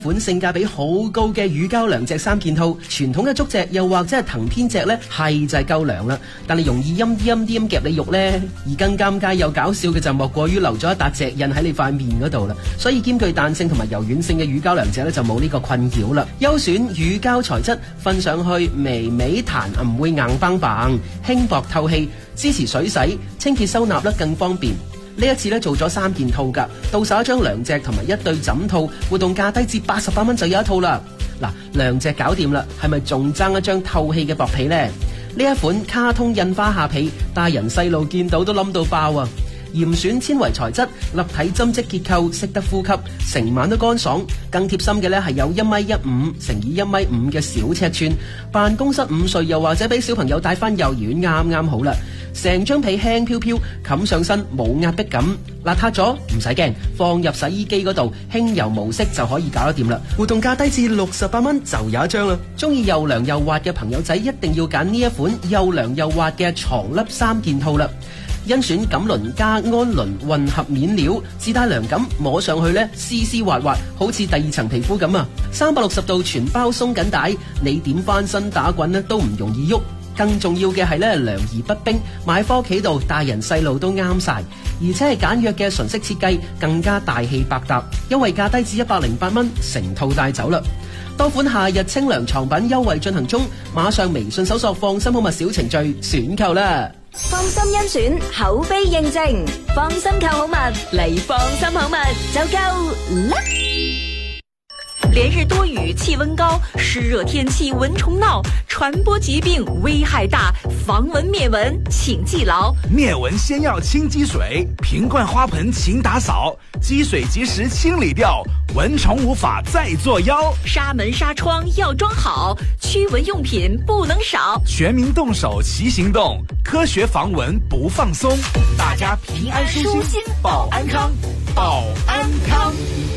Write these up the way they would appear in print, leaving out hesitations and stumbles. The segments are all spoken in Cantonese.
款性價比好高嘅乳膠涼席3件套，傳統嘅竹席又或者係藤編席呢，係就係夠涼啦，但係容易陰啲咁夾你肉呢。而更尷尬又搞笑嘅就莫過於留咗一笪席印喺你塊面嗰度啦。所以兼具彈性同埋柔軟性嘅乳膠涼席呢，就冇呢個困擾啦。優選乳膠材質，瞓上去微微彈，唔會硬邦邦，輕薄透氣，支持水洗、清潔收納更方便。呢一次咧做咗3件套噶，到手一張涼席同埋一對枕套，活動價低至88蚊就有一套啦。嗱，涼席搞掂啦，係咪仲爭一張透氣嘅薄被呢？呢一款卡通印花下被，大人細路見到都冧到爆啊！嚴選纖維材質，立體針織結構，識得呼吸，成晚都乾爽。更貼心嘅呢係有1.15米乘以1.5米嘅小尺寸，辦公室午睡又或者俾小朋友帶翻幼兒園啱啱好啦。成張被輕飄飄，冚上身冇壓迫感，邋遢咗唔使驚，放入洗衣機嗰度輕柔模式就可以搞得掂啦。活動價低至68蚊就有一張啦。中意又涼又滑嘅朋友仔一定要揀呢一款又涼又滑嘅床笠3件套啦。甄選錦綸加安綸混合面料，自帶涼感，摸上去呢絲絲滑滑，好似第2層皮膚咁啊！360度全包鬆緊帶，你點翻身打滾呢都唔容易喐。更重要嘅係呢涼而不冰，買返屋企度大人細路都啱晒，而且係簡約嘅純色設計，更加大氣百搭。優惠價低至108蚊，成套帶走啦！多款夏日清涼床品優惠進行中，馬上微信搜索放心好物小程序選購啦！ 放心甄選，口碑認證，放心購好物嚟放心好物就夠啦！ 连日多雨，气温高，湿热天气蚊虫闹，传播疾病危害大，防蚊灭蚊请记牢。 灭蚊先要清积水，瓶罐花盆勤打扫，积水及时清理掉，蚊虫无法再作妖。 纱门纱窗要装好，驱蚊用品不能少， 全民动手齐行动，科学防蚊不放松，大家平安舒心，保安康，保安康。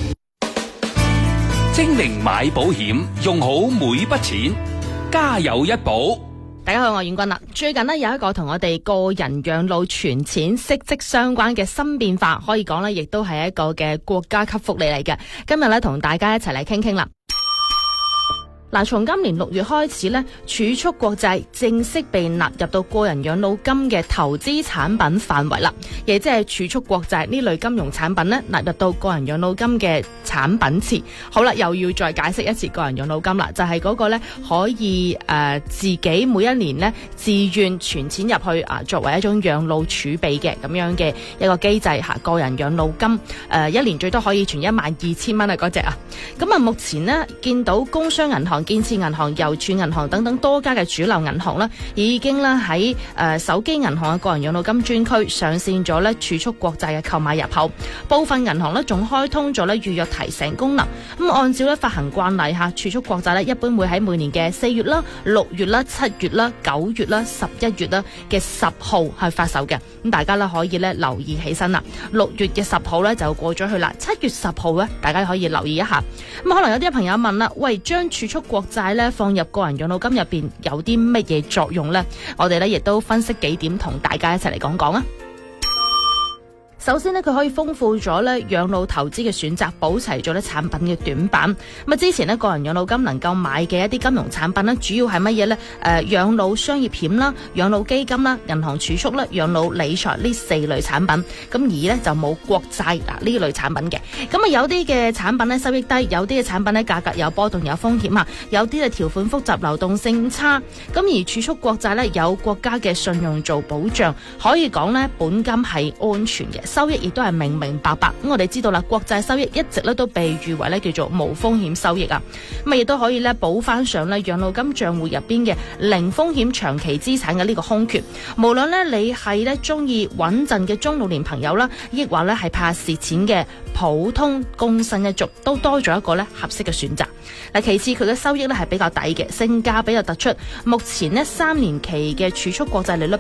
精明買保險，用好每筆錢，家有一保。 大家好，我係婉君啦。最近呢，有一個同我哋個人養老存錢息息相關嘅新變化，可以講呢亦都係一個嘅國家級福利嚟嘅。今日呢，同大家一齊嚟傾傾啦。嗱，從今年6月開始呢，儲蓄國債正式被納入到個人養老金嘅投資產品範圍啦，亦即係儲蓄國債呢類金融產品呢，納入到個人養老金嘅產品池。好啦，又要再解釋一次個人養老金啦，就係嗰個呢可以自己每一年呢自願存錢入去作為一種養老儲備嘅咁樣嘅一個機制嚇。個人養老金一年最多可以存12000蚊啊嗰隻啊。咁啊，目前呢，見到工商銀行、建設銀行、郵儲銀行等等多家嘅主流銀行啦，已經咧喺手機銀行嘅個人養老金專區上線咗咧儲蓄國債嘅購買入口，部分銀行咧仲開通咗咧預約提醒功能。咁按照咧發行慣例下，儲蓄國債咧一般會喺每年嘅4月啦、6月啦、7月啦、9月啦、11月啦嘅10號去發售嘅。咁大家咧可以咧留意起身啦。6月嘅10號咧就過咗去啦，7月10號咧大家可以留意一下。咁可能有啲朋友問啦，喂，將儲蓄國債咧放入個人養老金入邊有啲乜嘢作用呢？我哋咧亦都分析幾點同大家一齊嚟講講啊。首先呢，佢可以豐富咗咧養老投資嘅選擇，補齊咗咧產品嘅短板。咁之前呢，個人養老金能夠買嘅一啲金融產品呢，主要係乜嘢呢？養老商業險啦、養老基金啦、銀行儲蓄啦、養老理財呢4類產品。咁而呢，就冇國債呢類產品嘅。咁啊有啲嘅產品呢，收益低，有啲嘅產品呢，價格有波動有風險啊，有啲嘅條款複雜、流動性差。咁而儲蓄國債呢，有國家嘅信用做保障，可以講呢，本金係安全嘅。收益亦都係明明白白，咁我哋知道啦，國債收益一直咧都被譽為咧叫做無風險收益啊，咁亦都可以咧補翻上咧養老金賬戶入邊嘅零風險長期資產嘅呢個空缺。無論咧你係咧中意穩陣嘅中老年朋友啦，亦或咧係怕蝕錢嘅普通工薪一族，都多咗一個咧合適嘅選擇。嗱，其次佢嘅收益咧係比較抵嘅，性價比較突出。目前呢3年期嘅儲蓄國債利率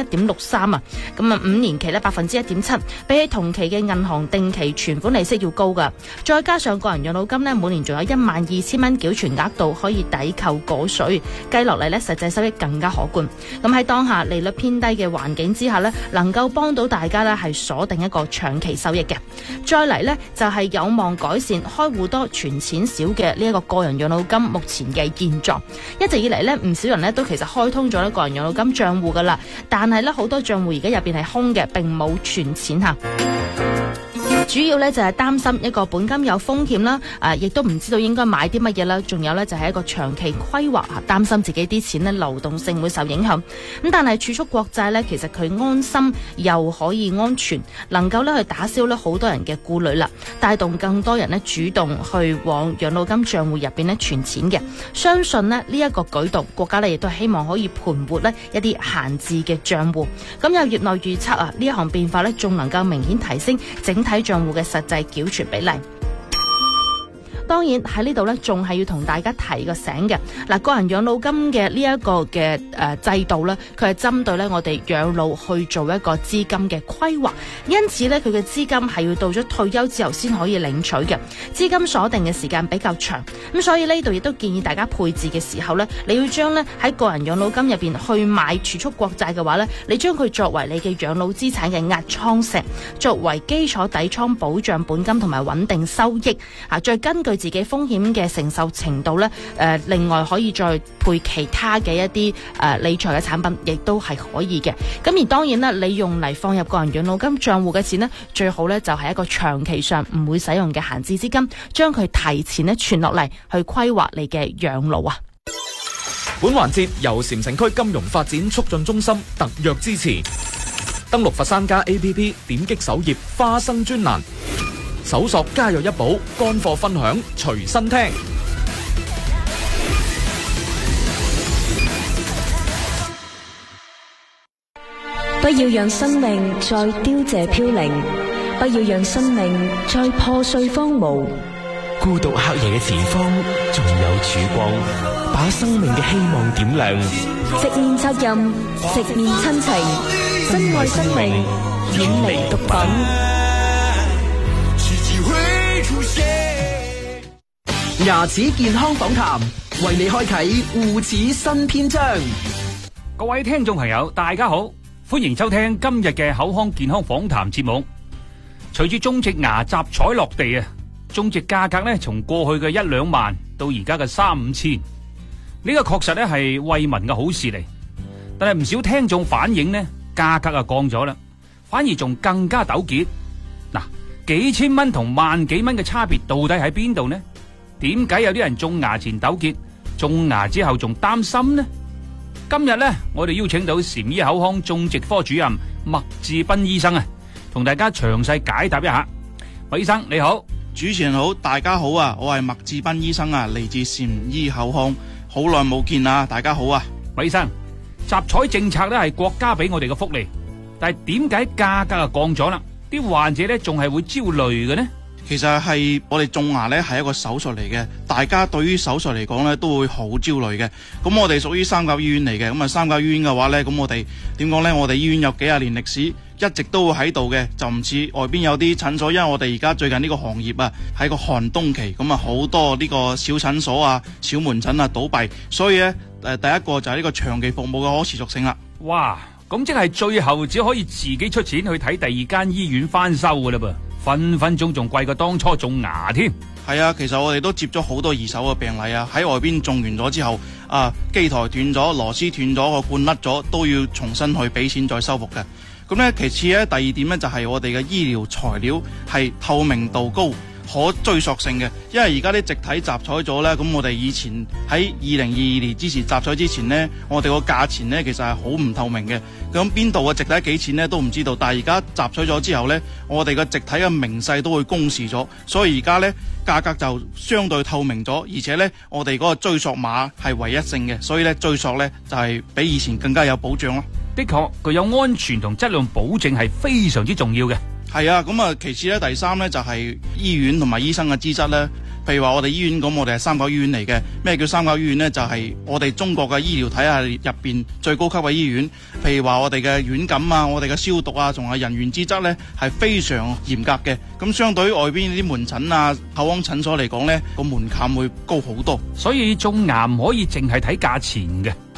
1.63%啊，咁啊5年期咧1.7%，比起同期嘅銀行定期存款利息要高噶。再加上個人養老金呢，每年仲有12000蚊繳存額度可以抵扣個稅，計落嚟呢實際收益更加可觀。咁喺當下利率偏低嘅環境之下呢，能夠幫到大家呢係鎖定一個長期收益嘅。再嚟題呢，就係有望改善開戶多存錢少嘅呢一個個人養老金目前嘅現狀。一直以嚟呢，唔少人呢都其實開通咗個人養老金賬戶噶啦，但係呢，好多賬戶而家入邊係空嘅，並冇存錢吓。主要咧就係擔心一個本金有風險啦，亦都唔知道應該買啲乜嘢啦，仲有咧就係一個長期規劃，擔心自己啲錢咧流動性會受影響。咁但係儲蓄國債咧，其實佢安心又可以安全，能夠咧去打消咧好多人嘅顧慮啦，帶動更多人咧主動去往養老金賬戶入邊咧存錢嘅。相信咧呢一個舉動，國家咧亦都希望可以盤活咧一啲閒置嘅賬戶。咁有業內預測呢一項變化咧，仲能夠明顯提升整體賬戶嘅實際繳存比例。當然喺呢度呢，仲係要同大家提個醒嘅。嗱，個人養老金嘅呢一個嘅制度呢，佢係針對呢我哋養老去做一個資金嘅規劃，因此呢，佢嘅資金係要到咗退休之後先可以領取嘅，資金鎖定嘅時間比較長。咁所以呢度亦都建議大家配置嘅時候呢，你要將呢喺個人養老金入邊去買儲蓄國債嘅話呢，你將佢作為你嘅養老資產嘅壓艙石，作為基礎底倉保障本金同埋穩定收益。再根據自己風險嘅承受程度呢，另外可以再配其他嘅一啲理財嘅產品，亦都係可以嘅。咁而當然啦，你用嚟放入個人養老金賬戶嘅錢呢，最好呢就係一個長期上唔會使用嘅閒置資金，將佢提前呢存落嚟，去規劃你嘅養老啊。 本環節由禪城區金融發展促進中心特約支持。登錄佛山家 APP， 點擊首頁花生專欄，搜索家有一寶，乾貨分享隨身聽。 不要讓生命再凋謝飄零，不要讓生命再破碎荒蕪。 孤獨黑夜嘅前方仲有曙光，把生命嘅希望點亮。 直面責任，直面親情，珍愛生命，遠離毒品。 牙齒健康訪談，為你開啟護齒新篇章。 各位聽眾朋友，大家好，歡迎收聽今日嘅口腔健康訪談節目。隨住種植牙集採落地啊，種植價格呢從過去嘅1-2萬到而家嘅3-5千，呢個確實呢係惠民嘅好事嚟。但係唔少聽眾反映呢，價格啊降咗啦，反而仲更加糾結。嗱，幾千蚊同萬幾蚊嘅差別到底喺邊度呢？點解有啲人種牙前糾結，種牙之後仲擔心呢？今日呢，我哋邀請到禪醫口腔種植科主任麥志斌醫生啊，同大家詳細解答一下。麥醫生你好。 主持人好，大家好啊！我係麥志斌醫生啊，嚟自禪醫口腔，好耐冇見啦，大家好啊！ 麥醫生，集採政策咧係國家俾我哋嘅福利，但係點解價格啊降咗啦？啲患者咧仲係會焦慮嘅呢？ 其實係我哋種牙咧係一個手術嚟嘅，大家對於手術嚟講咧都會好焦慮嘅。咁我哋屬於三甲醫院嚟嘅，咁啊三甲醫院嘅話咧，咁我哋點講咧？我哋醫院有幾廿年歷史，一直都會喺度嘅，就唔似外邊有啲診所，因為我哋而家最近呢個行業啊喺個寒冬期，咁啊好多呢個小診所啊、小門診啊倒閉，所以咧第一個就係呢個長期服務嘅可持續性啦。 哇！咁即係最後只可以自己出錢去睇第二間醫院翻修噶啦噃。分分鐘仲貴過當初種牙添。 係啊，其實我哋都接咗好多二手嘅病例啊，喺外邊種完咗之後，機台斷咗、螺絲斷咗、個罐甩咗，都要重新去俾錢再修復嘅。咁咧，其次咧，第二點咧就係我哋嘅醫療材料係透明度高、可追溯性嘅。因為而家啲植體集採咗咧，咁我哋以前喺2022年之前集採之前咧，我哋個價錢咧其實係好唔透明嘅。咁邊度嘅植體幾錢咧都唔知道，但係而家集採咗之後咧，我哋嘅植體嘅明細都會公示咗，所以而家咧價格就相對透明咗，而且咧我哋嗰個追溯碼係唯一性嘅，所以咧追溯咧就係比以前更加有保障咯。 的確，具有安全同質量保證係非常之重要嘅。 係啊，咁啊，其次咧，第三咧就係醫院同埋醫生嘅資質咧。譬如話我哋醫院咁，我哋係三甲醫院嚟嘅。咩叫三甲醫院呢？就係我哋中國嘅醫療體系入邊最高級嘅醫院。譬如話我哋嘅軟感啊，我哋嘅消毒啊，仲係人員資質咧係非常嚴格嘅。咁相對於外邊啲門診啊、口腔診所嚟講咧，個門檻會高好多。 所以種牙唔可以淨係睇價錢嘅。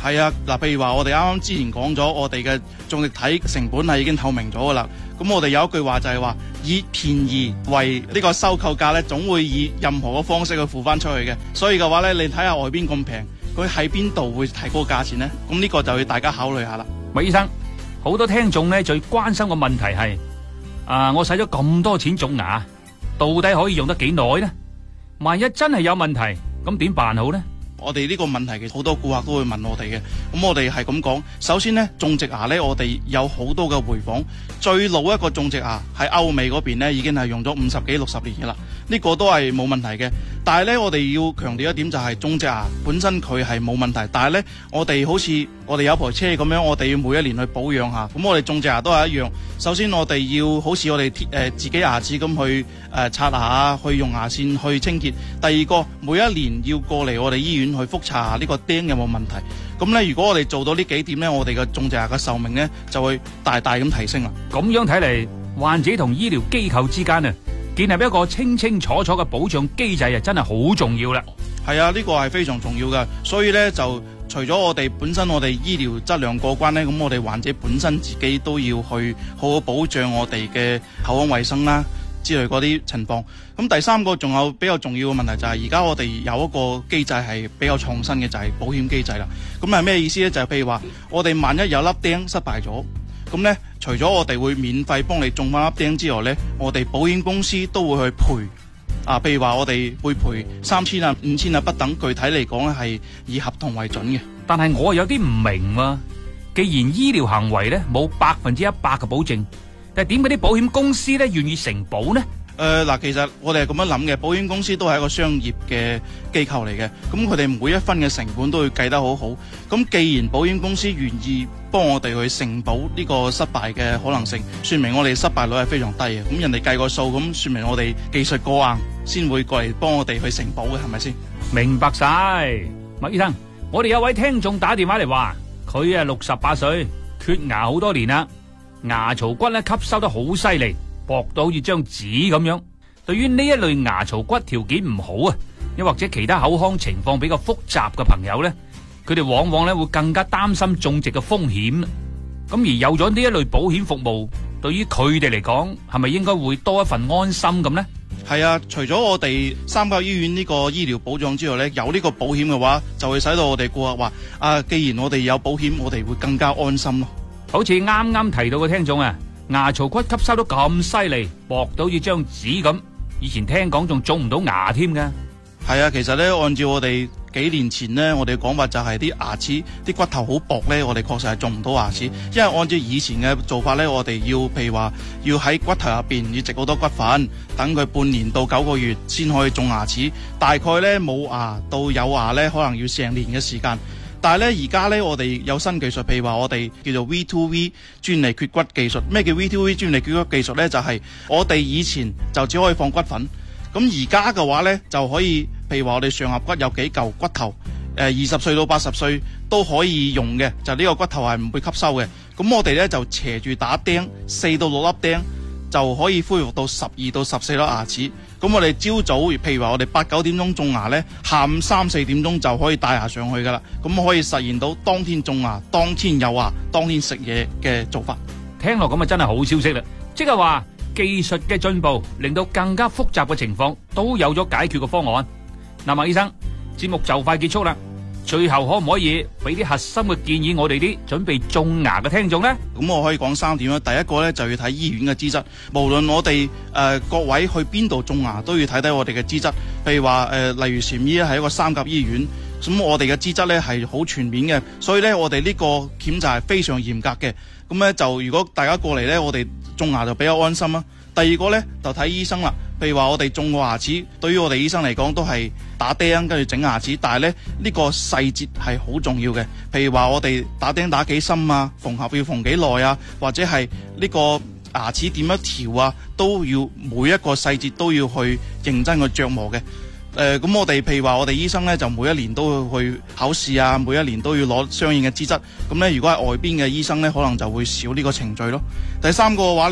係啊，嗱，譬如話我哋啱啱之前講咗，我哋嘅種植體成本係已經透明咗噶啦。咁我哋有一句話就係話，以便宜為呢個收購價咧，總會以任何嘅方式去付翻出去嘅。所以嘅話咧，你睇下外邊咁平，佢喺邊度會提高價錢呢？咁呢個就要大家考慮下啦。 麥醫生，好多聽眾咧最關心嘅問題係，我使咗咁多錢種牙，到底可以用得幾耐呢？萬一真係有問題，咁點辦好呢？ 我哋呢個問題其實好多顧客都會問我哋嘅，咁我哋係咁講。首先呢，種植牙呢，我哋有好多嘅回訪，最老一個種植牙喺歐美嗰邊呢已經係用咗50幾60年嘅啦，呢個都係冇問題嘅。但係呢，我哋要強調一點就係種植牙本身佢係冇問題，但係呢，我哋好似我哋有台車咁樣，我哋要每一年去保養下。咁我哋種植牙都係一樣，首先我哋要好似我哋自己牙齒咁去刷牙，去用牙線去清潔。第二個，每一年要過嚟我哋醫院去複查下呢個釘有冇問題。咁呢，如果我哋做到呢幾點呢，我哋嘅種植牙嘅壽命呢就會大大咁提升啦。 咁樣睇嚟，患者同醫療機構之間啊，建立一個清清楚楚嘅保障機制啊，真係好重要啦。 係啊，呢個係非常重要嘅。所以呢，就除咗我哋本身我哋醫療質量過關呢，咁我哋患者本身自己都要去好好保障我哋嘅口腔衛生啦之類嗰啲情況。咁第三個仲有比較重要嘅問題就係而家我哋有一個機制係比較創新嘅，就係保險機制啦。咁係咩意思呢？就係譬如話我哋萬一有粒釘失敗咗，咁呢，除咗我哋會免費幫你種翻粒釘之外呢，我哋保險公司都會去賠。譬如話我哋會賠3000啊、5000啊不等，具體嚟講咧係以合同為準嘅。 但係我有啲唔明喎，既然醫療行為咧冇100%嘅保證，但係點解啲保險公司咧願意承保呢？ 其實我哋係咁樣諗嘅，保險公司都係一個商業嘅機構嚟嘅，咁佢哋每一分嘅成本都會計得好好。咁既然保險公司願意幫我哋去承保呢個失敗嘅可能性，說明我哋失敗率係非常低嘅。咁人哋計個數，咁說明我哋技術過硬，先會過嚟幫我哋去承保嘅，係咪先？ 明白晒，麥醫生，我哋有位聽眾打電話嚟話，佢啊68歲，缺牙好多年啦，牙槽骨咧吸收得好犀利，薄到好似張紙咁樣。對於呢一類牙槽骨條件唔好啊，又或者其他口腔情況比較複雜嘅朋友咧，佢哋往往咧會更加擔心種植嘅風險。咁而有咗呢一類保險服務，對於佢哋嚟講，係咪應該會多一份安心咁呢？ 係啊，除咗我哋三甲醫院呢個醫療保障之外呢，有呢個保險嘅話，就會使到我哋顧客話既然我哋有保險，我哋會更加安心咯。 好似啱啱提到嘅聽眾啊，牙槽骨吸收到咁犀利，薄到好似張紙咁，以前聽講仲種唔到牙添㗎。 係啊，其實呢，按照我哋幾年前呢，我哋講法就係啲牙齒啲骨頭好薄呢，我哋確實係種唔到牙齒。因為按照以前嘅做法呢，我哋要譬如話要喺骨頭入邊要植好多骨粉，等佢半年到9個月先可以種牙齒。大概呢，冇牙到有牙呢，可能要成年嘅時間。但係呢，而家呢，我哋有新技術，譬如話我哋叫做 V2V 專利缺骨技術。咩叫 V2V 專利缺骨技術呢？就係我哋以前就只可以放骨粉。咁而家嘅話呢，就可以，譬如話我哋上頜骨有幾嚿骨頭，20歲到80歲都可以用嘅，就呢個骨頭係唔會吸收嘅。咁我哋呢，就斜住打釘，4到6粒釘就可以恢復到12到14粒牙齒。咁我哋朝早，譬如話我哋8、9點鐘種牙呢，下午3、4點鐘就可以帶牙上去噶啦。咁可以實現到當天種牙、當天有牙、當天食嘢嘅做法。 聽落咁啊，真係好消息啦！即係話技術嘅進步，令到更加複雜嘅情況都有咗解決嘅方案。嗱，麥醫生，節目就快結束啦，最後可唔可以俾啲核心嘅建議我哋啲準備種牙嘅聽眾呢？ 咁我可以講3點啦。第一個呢，就要睇醫院嘅資質，無論我哋各位去邊度種牙都要睇睇我哋嘅資質。譬如話例如禪醫係一個3甲醫院，咁我哋嘅資質呢係好全面嘅，所以呢，我哋呢個檢查係非常嚴格嘅。咁呢，就如果大家過嚟呢，我哋種牙就比較安心啦。第二個呢，就睇醫生啦。譬如話我哋種個牙齒，對於我哋醫生嚟講都係打釘跟住整牙齒，但係呢，呢個細節係好重要嘅。譬如話我哋打釘打幾深啊，縫合要縫幾耐啊，或者係呢個牙齒點樣調啊，都要每一個細節都要去認真去琢磨嘅。咁我哋譬如話我哋醫生呢，就每一年都會去考試啊，每一年都要攞相應嘅資質。咁呢，如果係外邊嘅醫生呢，可能就會少呢個程序咯。第三個嘅話呢，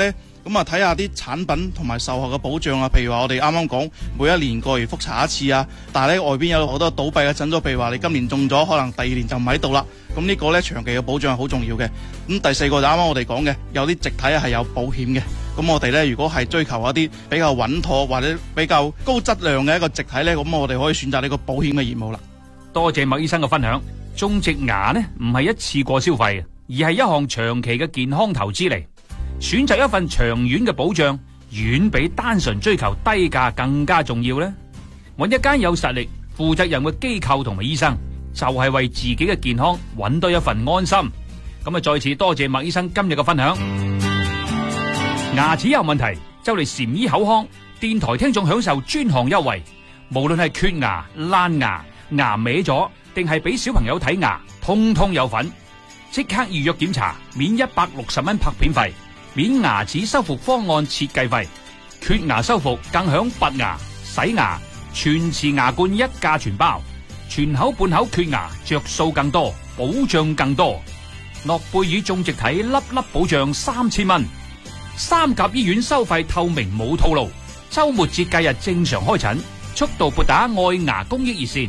咁啊睇下啲產品同埋售後嘅保障啊，譬如話我哋啱啱講每一年過完復查一次啊，但係咧外邊有好多倒閉嘅診所，譬如話你今年中咗，可能第二年就唔喺度啦。咁呢個咧長期嘅保障係好重要嘅。咁第四個就啱啱我哋講嘅，有啲植體係有保險嘅。咁我哋咧如果係追求一啲比較穩妥或者比較高質量嘅一個植體咧，咁我哋可以選擇呢個保險嘅業務啦。 多謝麥醫生嘅分享。種植牙呢唔係一次過消費，而係一項長期嘅健康投資嚟。選擇一份長遠嘅保障，遠比單純追求低價更加重要呢。揾一間有實力、負責任嘅機構同埋醫生，就係為自己嘅健康揾多一份安心。咁啊，再次多謝麥醫生今日嘅分享。牙齒有問題，就嚟禪醫口腔，電台聽眾享受專項優惠，無論係缺牙、爛牙、牙歪咗，定係俾小朋友睇牙，通通有份。即刻預約檢查，免160蚊拍片費，免牙齒修復方案設計費，缺牙修復更享拔牙、洗牙、全瓷牙冠一價全包，全口半口缺牙着數更多，保障更多。諾貝爾種植體粒粒保障3000蚊，三甲醫院收費透明冇套路，周末節假日正常開診，速度撥打愛牙公益熱線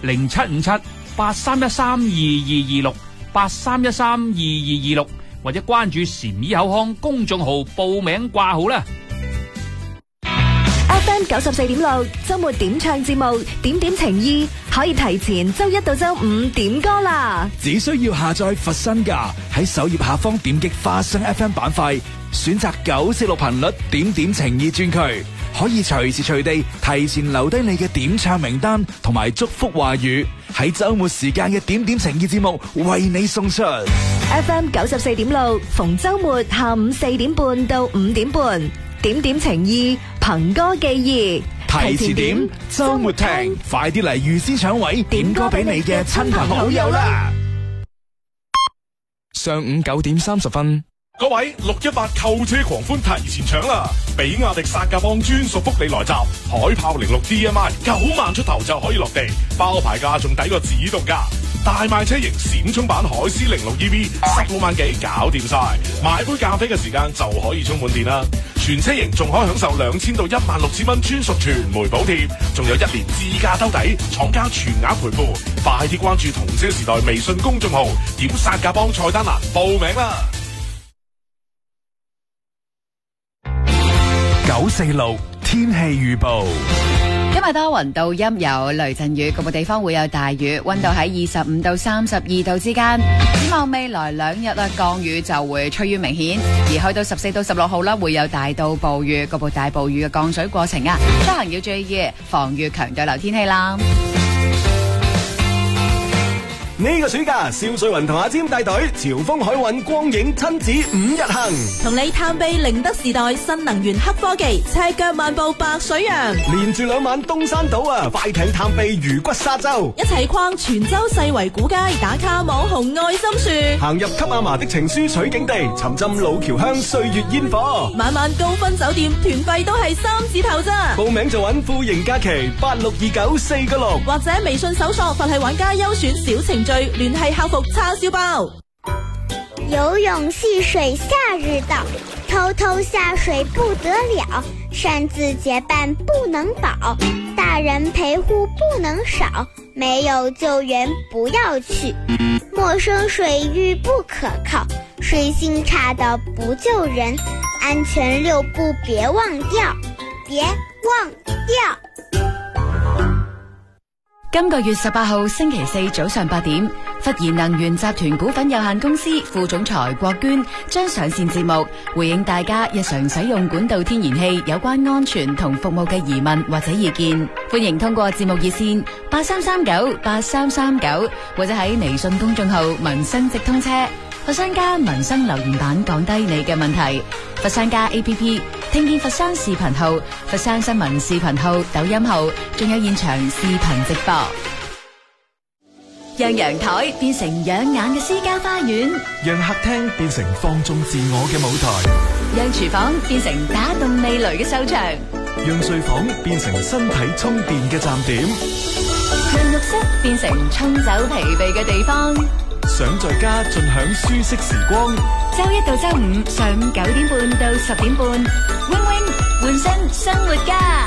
075783132226 83132226，或者關注禪醫口腔公眾號報名掛號啦。 FM 94.6周末點唱節目，點點情意，可以提前周一到周五點歌啦。 只需要下載佛山㗎，喺首頁下方點擊花生 FM 板塊，選擇946頻率點點情意專區，可以隨時隨地提前留低你嘅點唱名單同埋祝福話語，喺周末時間嘅點點情意節目為你送出。 FM 94.6逢周末下午4點半到5點半，點點情意，憑歌寄意， 提前點，周末聽，快啲嚟預先搶位，點歌俾你嘅親朋好友啦！ 上午9點30分。 各位618購車狂歡提前搶啦！比亞迪薩價幫專屬福利來襲，海豹06 DMI 9萬出頭就可以落地，包牌價仲抵過指導價，大賣車型閃衝版海獅06 EV 16萬幾搞掂晒，買杯咖啡嘅時間就可以充滿電啦！全車型仲可以享受2000到16000蚊專屬全枚補貼，仲有1年自駕兜底，廠家全額賠付，快啲關注同車時代微信公眾號，點薩價幫菜單欄報名啦 ！946天氣預報。 今日多雲到陰，有雷陣雨，局部地方會有大雨，溫度喺25到32度之間。展望未來2日啊，降雨就會趨於明顯，而去到14到16號啦，會有大到暴雨，局部大暴雨嘅降水過程啊，出行要注意防禦強對流天氣啦。 呢個暑假，蕭瑞雲同阿占帶隊潮豐海運光影親子5日行， 同你探秘寧德時代新能源黑科技，赤腳漫步白水洋， 連住2晚東山島啊，快艇探秘魚骨沙洲， 一齊逛泉州世圍古街，打卡網紅愛心樹， 行入給阿嫲的情書取景地，沉浸老橋鄉歲月煙火， 晚晚高分酒店，團費都係3字頭咋。 報名就揾富盈假期862946， 或者微信搜索佛系玩家優選小程序，聯繫客服叉燒包。 游泳戏水夏日到，偷偷下水不得了，擅自结伴不能保，大人陪护不能少，没有救援不要去，陌生水域不可靠，水性差的不救人，安全6步别忘掉，别忘掉。 今個月18號星期4早上8點，忽然能源集團股份有限公司副總裁郭娟將上線節目，回應大家日常使用管道天然氣有關安全同服務嘅疑問或者意見，歡迎通過節目熱線83398339，或者喺微信公眾號民生直通車佛山家民生留言版講低你嘅問題，佛山家 APP 聽見佛山視頻號、佛山新聞視頻號、抖音號，仲有現場視頻直播。讓陽台變成養眼嘅私家花園， 讓客廳變成放縱自我嘅舞台， 讓廚房變成打動味蕾嘅收場， 讓睡房變成身體充電嘅站點， 讓浴室變成沖走疲憊嘅地方。 想在家盡享舒適時光。 周一到周五上午9點半到10點半，Wing Wing 換身生活家。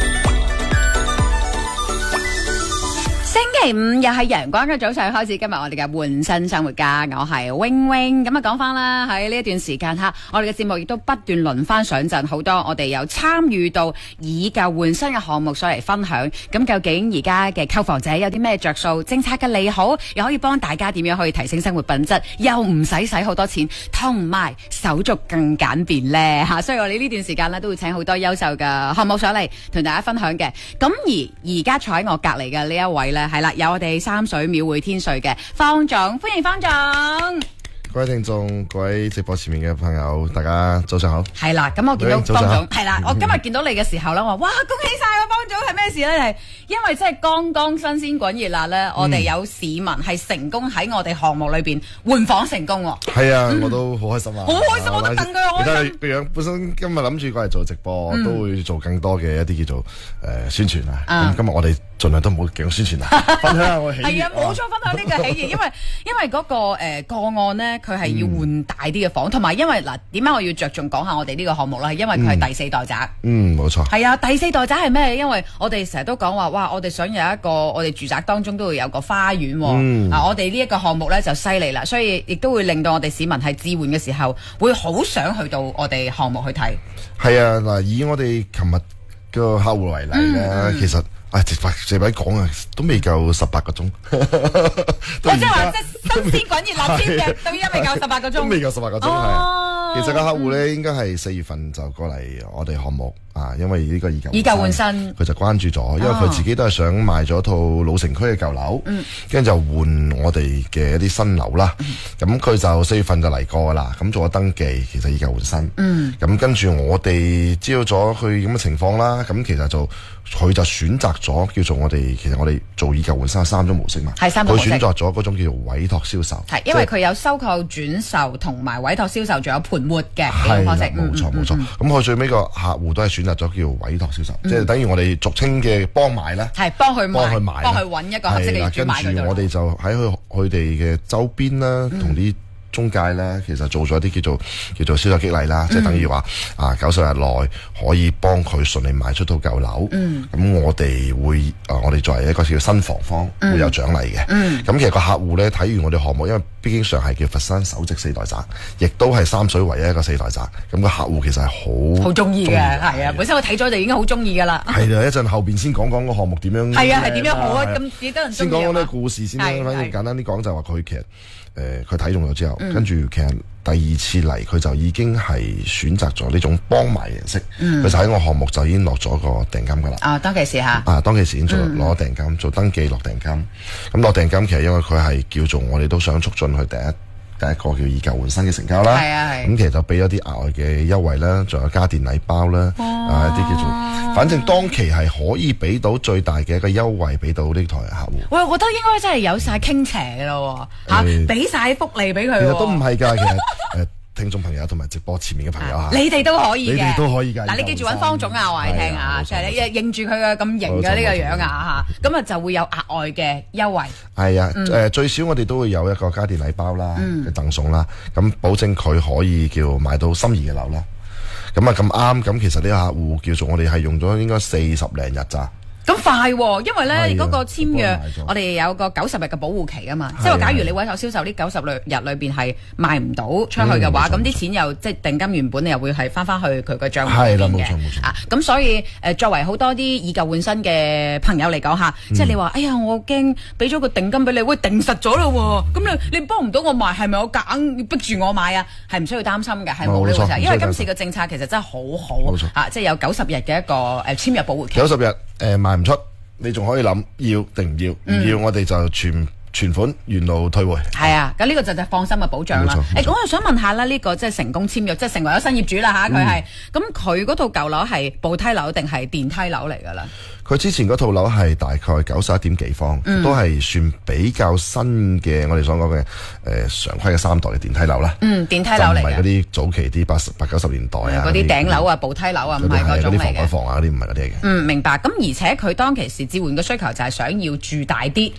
星期五又係陽光嘅早上開始，今日我哋嘅換身生活家，我係 Wing Wing。咁啊講翻啦，喺呢一段時間吓，我哋嘅節目亦都不斷輪番上陣，好多我哋有參與到以舊換新嘅項目上嚟分享。咁究竟而家嘅購房者有啲咩着數？政策嘅利好又可以幫大家點樣可以提升生活品質，又唔使好多錢，同埋手續更簡便呢吓。所以我哋呢段時間呢，都會請好多優秀嘅項目上嚟同大家分享嘅。咁而家坐喺我隔籬嘅呢一位呢，係啦，有我哋三水廟會天瑞嘅方總，歡迎方總。 各位聽眾，各位直播前面嘅朋友，大家早上好。 係啦，咁我見到方總係啦，我今日見到你嘅時候咧，我話哇，恭喜晒啊，方總！係咩事咧？係因為真係剛剛新鮮滾熱辣咧，我哋有市民係成功喺我哋項目裏邊換房成功喎。 係啊，我都好開心啊！ 好開心，我都戥佢開心。 你睇個樣，本身今日諗住過嚟做直播，都會做更多嘅一啲叫做宣傳啊。咁今日我哋盡量都唔好講宣傳啊，分享下我喜悅。 係啊，冇錯，分享呢個喜悅，因為嗰個個案咧，佢係要換大啲嘅房，同埋因為嗱，點解我要着重講下我哋呢個項目咧？係因為佢係第四代宅。 冇錯。 係啊，第四代宅係咩？因為我哋成日都講話，哇！我哋想有一個我哋住宅當中都會有個花園。我哋呢一個項目咧就犀利啦，所以亦都會令到我哋市民係置換嘅時候，會好想去到我哋項目去睇。 係啊，嗱，以我哋琴日個客戶為例咧，其實。直白講啊，都未夠18個鐘。 我即係話，即係新鮮滾熱辣簽嘅，到依家未夠18個鐘。都未夠18個鐘，係啊。其實個客戶咧應該係4月份就過嚟我哋項目啊，因為呢個以舊換新，佢就關注咗，因為佢自己都係想賣咗套老城區嘅舊樓，跟住就換我哋嘅一啲新樓啦。咁佢就4月份就嚟過啦，咁做咗登記，其實以舊換新。咁跟住我哋知道咗佢咁嘅情況啦，咁其實就佢就選擇咗叫做我哋做以舊換新3種模式嘛。係3種模式。佢選擇咗嗰種叫做委託銷售。係，因為佢有收購、轉售同埋委託銷售，仲有盤活嘅呢種方式。冇錯。咁佢最尾個客戶都係選擇咗叫委託銷售，即係等於我哋俗稱嘅幫買啦。係幫佢買，幫佢揾一個合適嘅業主買。跟住我哋就喺佢哋嘅周邊啦，同啲中介咧，其實做咗一啲叫做銷售激勵啦，即係等於話90日內可以幫佢順利賣出套舊樓。咁我哋我哋作為一個叫新房方會有獎勵嘅。咁其實個客戶咧睇完我哋項目，因為畢竟上係叫佛山首席4代宅，亦都係三水唯一一個4代宅。咁個客戶其實係好中意嘅，係啊，本身我睇咗就已經好中意噶啦。係啊，一陣後邊先講個項目點樣。係啊，係點樣好啊？咁幾多人中意啊？先講啲故事先啦，反正簡單啲講就係話佢其實。佢睇中咗之後，跟住其實第二次嚟，佢就已經係選擇咗呢種幫買形式。佢就喺我項目就已經落咗個訂金噶啦。當其時嚇。當其時已經攞訂金，做登記落訂金。咁落訂金其實因為佢係叫做我哋都想促進佢第一個叫以舊換新嘅成交啦。係啊係。咁其實就俾咗啲額外嘅優惠啦，仲有家電禮包啦，一啲叫做，反正當期係可以俾到最大嘅一個優惠俾到呢台客戶。喂，我覺得應該真係有晒傾斜嘅咯喎，俾晒福利俾佢。其實都唔係㗎，其實聽眾朋友同埋直播前面嘅朋友你哋都可以嘅，你哋都可以㗎。嗱，你記住揾方總啊，話你聽啊，就係你認住佢嘅咁型嘅呢個樣啊嚇，咁啊就會有額外嘅優惠。係啊，最少我哋都會有一個家電禮包啦嘅贈送啦，咁保證佢可以叫買到心儀嘅樓啦。咁啊咁啱，咁其實呢個客戶叫做我哋係用咗應該40零日咋。咁快喎，因為咧嗰個簽約，我哋有個90日嘅保護期啊嘛，即係話假如你委託銷售呢90日裏邊係賣唔到出去嘅話，咁啲錢又即係定金原本又會係翻去佢個賬戶裏邊嘅。係啦，冇錯冇錯。咁所以作為好多啲以舊換新嘅朋友嚟講下，即係你話，哎呀，我驚俾咗個定金俾你，喂，定實咗咯喎，咁你幫唔到我賣，係咪我夾硬逼住我買啊？係唔需要擔心嘅，係冇呢個問題，因為今次嘅政策其實真係好好嚇，即係有90日嘅一個簽約保護期。90日。賣唔出，你仲可以諗要定唔要？唔要我哋就全款原路退回。係啊，咁呢個就放心嘅保障啦。咁我想問下啦，呢個即係成功簽約，即係成為咗新業主啦嚇，佢係咁佢嗰套舊樓係步梯樓定係電梯樓嚟㗎啦？佢之前嗰套樓係大概91點幾方，都係算比較新嘅，我哋所講嘅常規嘅3代嘅電梯樓啦。電梯樓嚟嘅，唔係嗰啲早期啲80-90年代啊，嗰啲頂樓啊、步梯樓啊，唔係嗰種嚟嘅。嗰啲防改房啊，嗰啲唔係嗰啲嚟嘅。明白。咁而且佢當其時置換嘅需求就係想要住大啲。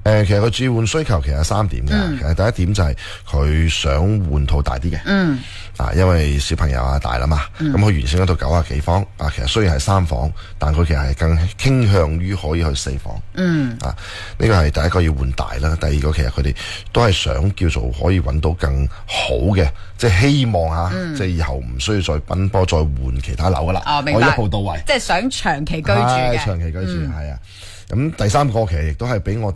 其實佢置換需求其實有3點嘅。其實第一點就係佢想換套大啲嘅。因為小朋友大啦嘛，咁佢原先嗰套90幾方其實雖然係3房，但佢其實係更傾向於可以去4房。呢個係第一個要換大啦。第二個其實佢哋都係想叫做可以揾到更好嘅，即係希望即係以後唔需要再奔波再換其他樓噶啦，我一步到位， 即係想長期居住嘅， 長期居住係啊。咁第三個其實亦都係俾我